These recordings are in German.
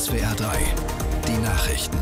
SWR 3, die Nachrichten.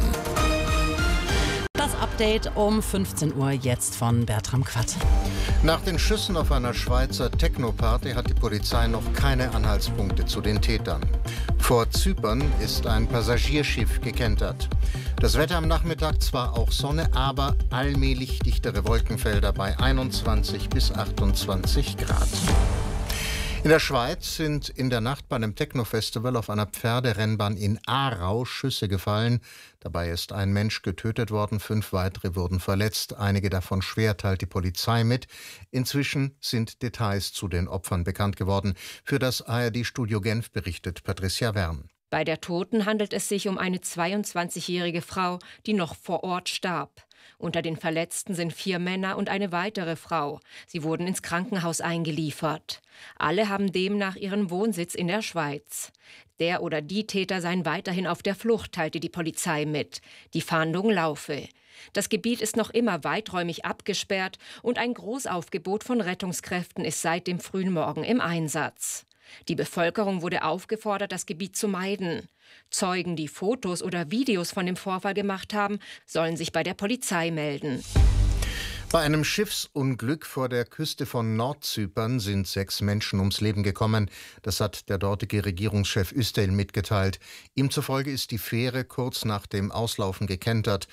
Das Update um 15 Uhr jetzt von Bertram Quatt. Nach den Schüssen auf einer Schweizer Techno-Party hat die Polizei noch keine Anhaltspunkte zu den Tätern. Vor Zypern ist ein Passagierschiff gekentert. Das Wetter am Nachmittag zwar auch Sonne, aber allmählich dichtere Wolkenfelder bei 21 bis 28 Grad. In der Schweiz sind in der Nacht bei einem Techno-Festival auf einer Pferderennbahn in Aarau Schüsse gefallen. Dabei ist ein Mensch getötet worden, 5 weitere wurden verletzt. Einige davon schwer, teilt die Polizei mit. Inzwischen sind Details zu den Opfern bekannt geworden. Für das ARD-Studio Genf berichtet Patricia Wern. Bei der Toten handelt es sich um eine 22-jährige Frau, die noch vor Ort starb. Unter den Verletzten sind 4 Männer und eine weitere Frau. Sie wurden ins Krankenhaus eingeliefert. Alle haben demnach ihren Wohnsitz in der Schweiz. Der oder die Täter seien weiterhin auf der Flucht, teilte die Polizei mit. Die Fahndung laufe. Das Gebiet ist noch immer weiträumig abgesperrt und ein Großaufgebot von Rettungskräften ist seit dem frühen Morgen im Einsatz. Die Bevölkerung wurde aufgefordert, das Gebiet zu meiden. Zeugen, die Fotos oder Videos von dem Vorfall gemacht haben, sollen sich bei der Polizei melden. Bei einem Schiffsunglück vor der Küste von Nordzypern sind 6 Menschen ums Leben gekommen. Das hat der dortige Regierungschef Üstel mitgeteilt. Ihm zufolge ist die Fähre kurz nach dem Auslaufen gekentert.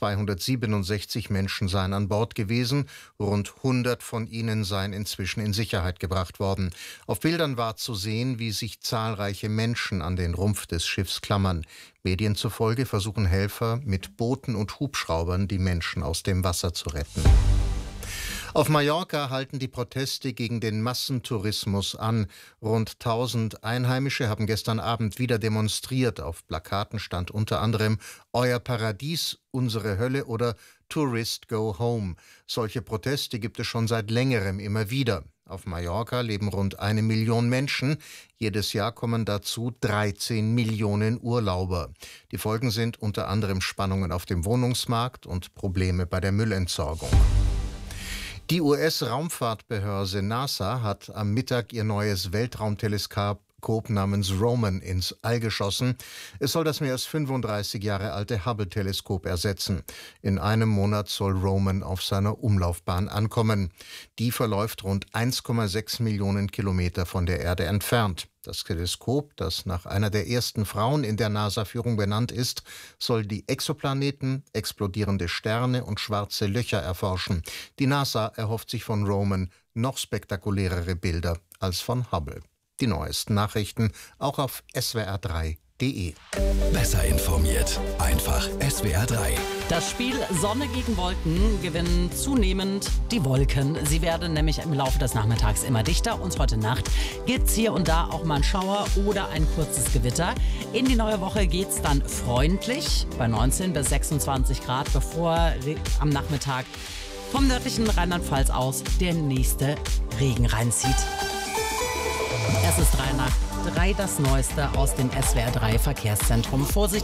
267 Menschen seien an Bord gewesen. Rund 100 von ihnen seien inzwischen in Sicherheit gebracht worden. Auf Bildern war zu sehen, wie sich zahlreiche Menschen an den Rumpf des Schiffs klammern. Medien zufolge versuchen Helfer mit Booten und Hubschraubern die Menschen aus dem Wasser zu retten. Auf Mallorca halten die Proteste gegen den Massentourismus an. Rund 1000 Einheimische haben gestern Abend wieder demonstriert. Auf Plakaten stand unter anderem „Euer Paradies, unsere Hölle" oder „Tourist go home". Solche Proteste gibt es schon seit längerem immer wieder. Auf Mallorca leben rund 1 Million Menschen. Jedes Jahr kommen dazu 13 Millionen Urlauber. Die Folgen sind unter anderem Spannungen auf dem Wohnungsmarkt und Probleme bei der Müllentsorgung. Die US-Raumfahrtbehörde NASA hat am Mittag ihr neues Weltraumteleskop namens Roman ins All geschossen. Es soll das mehr als 35 Jahre alte Hubble-Teleskop ersetzen. In einem Monat soll Roman auf seiner Umlaufbahn ankommen. Die verläuft rund 1,6 Millionen Kilometer von der Erde entfernt. Das Teleskop, das nach einer der ersten Frauen in der NASA-Führung benannt ist, soll die Exoplaneten, explodierende Sterne und schwarze Löcher erforschen. Die NASA erhofft sich von Roman noch spektakulärere Bilder als von Hubble. Die neuesten Nachrichten auch auf swr3.de. Besser informiert, einfach SWR 3. Das Spiel Sonne gegen Wolken gewinnen zunehmend die Wolken. Sie werden nämlich im Laufe des Nachmittags immer dichter und heute Nacht gibt es hier und da auch mal einen Schauer oder ein kurzes Gewitter. In die neue Woche geht es dann freundlich bei 19 bis 26 Grad, bevor am Nachmittag vom nördlichen Rheinland-Pfalz aus der nächste Regen reinzieht. Es ist 3 nach 3, das Neueste aus dem SWR 3 Verkehrszentrum. Vorsicht!